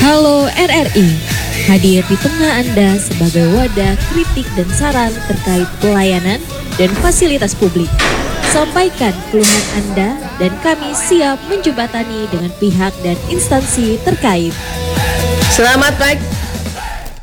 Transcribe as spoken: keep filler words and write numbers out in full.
Halo R R I, hadir di tengah Anda sebagai wadah kritik dan saran terkait pelayanan dan fasilitas publik. Sampaikan keluhan Anda dan kami siap menjembatani dengan pihak dan instansi terkait. Selamat pagi.